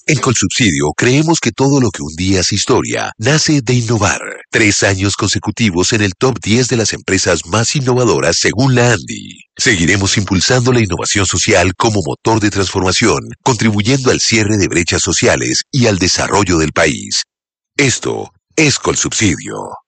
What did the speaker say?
En Colsubsidio creemos que todo lo que un día es historia nace de innovar. 3 años consecutivos en el top 10 de las empresas más innovadoras según la ANDI. Seguiremos impulsando la innovación social como motor de transformación, contribuyendo al cierre de brechas sociales y al desarrollo del país. Esto es Colsubsidio.